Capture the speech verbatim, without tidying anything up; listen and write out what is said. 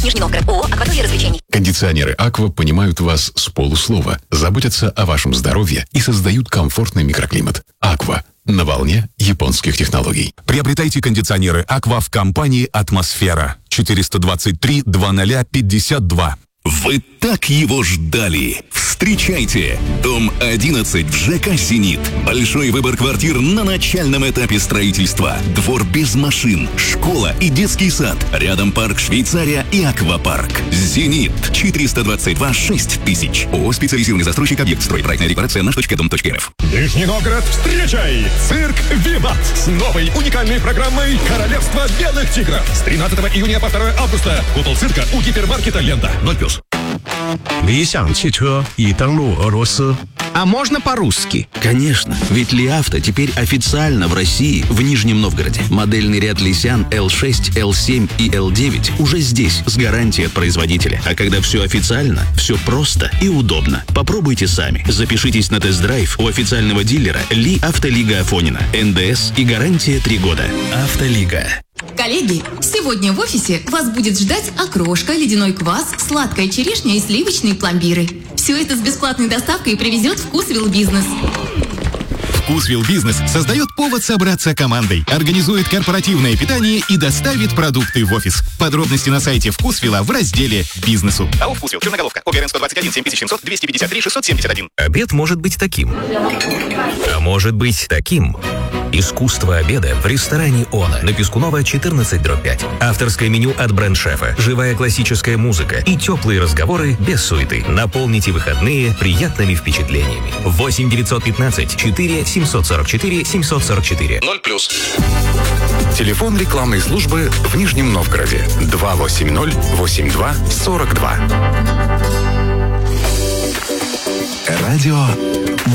Нижний Новгород. ООО «Акватория развлечений». Кондиционеры «Аква» понимают вас с полуслова, заботятся о вашем здоровье и создают комфортный микроклимат. «Аква» на волне японских технологий. Приобретайте кондиционеры «Аква» в компании «Атмосфера». четыреста двадцать три двадцать пятьдесят два. Вы так его ждали! Встречайте! Дом одиннадцать в ЖК «Зенит». Большой выбор квартир на начальном этапе строительства. Двор без машин, школа и детский сад. Рядом парк «Швейцария» и аквапарк. «Зенит». четыреста двадцать два шесть тысяч. ООО «Специализированный застройщик объект строй». Проектная декларация наш точка дом точка эр эф. Нижний Новгород, встречай! Цирк «Виват» с новой уникальной программой «Королевство белых тигров». С тринадцатого июня по второе августа. Купол цирка у гипермаркета «Лента». ноль плюс. 理想汽车已登陆俄罗斯。 А можно по-русски? Конечно, ведь Ли Авто теперь официально в России, в Нижнем Новгороде. Модельный ряд Лисян эл шесть, эл семь и эл девять уже здесь, с гарантией от производителя. А когда все официально, все просто и удобно. Попробуйте сами. Запишитесь на тест-драйв у официального дилера Ли Автолига Афонина. эн дэ эс и гарантия три года. Автолига. Коллеги, сегодня в офисе вас будет ждать окрошка, ледяной квас, сладкая черешня и сливочные пломбиры. Все это с бесплатной доставкой привезет Вкусвилл Бизнес. Вкусвилл Бизнес создает повод собраться командой, организует корпоративное питание и доставит продукты в офис. Подробности на сайте Вкусвилла в разделе «Бизнесу». АО «Вкусвилл», Черноголовка, ОГРН сто двадцать один, семь тысяч семьсот, двести пятьдесят три, шестьсот семьдесят один. Обед может быть таким, а может быть таким. Искусство обеда в ресторане «Она» на Пискунова, четырнадцать дробь пять. Авторское меню от бренд-шефа, живая классическая музыка и теплые разговоры без суеты. Наполните выходные приятными впечатлениями. восемь девятьсот пятнадцать четыре семьсот сорок четыре семьсот сорок четыре. ноль плюс. Телефон рекламной службы в Нижнем Новгороде два восемь ноль восемь два сорок два. Радио